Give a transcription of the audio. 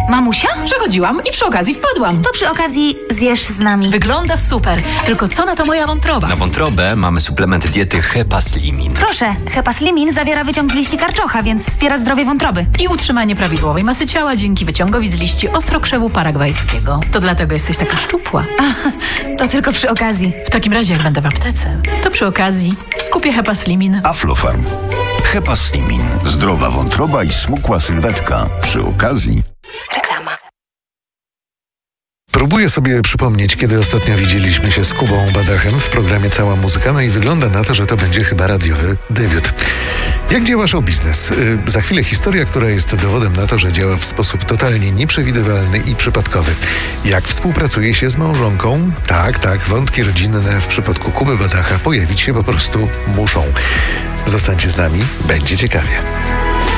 Mamusia? Przechodziłam i przy okazji wpadłam. To przy okazji zjesz z nami. Wygląda super, tylko co na to moja wątroba? Na wątrobę mamy suplement diety Hepaslimin. Proszę, Hepaslimin zawiera wyciąg z liści karczocha, więc wspiera zdrowie wątroby. I utrzymanie prawidłowej masy ciała dzięki wyciągowi z liści ostrokrzewu paragwajskiego. To dlatego jesteś taka szczupła. To tylko przy okazji. W takim razie, jak będę w aptece, to przy okazji kupię Hepaslimin. Aflofarm. Hepaslimin. Zdrowa wątroba i smukła sylwetka. Przy okazji... Reklama. Próbuję sobie przypomnieć, kiedy ostatnio widzieliśmy się z Kubą Badachem w programie Cała Muzyka, no i wygląda na to, że to będzie chyba radiowy debiut. Jak działa show biznes? Za chwilę historia, która jest dowodem na to, że działa w sposób totalnie nieprzewidywalny i przypadkowy. Jak współpracuje się z małżonką? Tak, wątki rodzinne w przypadku Kuby Badacha pojawić się po prostu muszą. Zostańcie z nami, będzie ciekawie.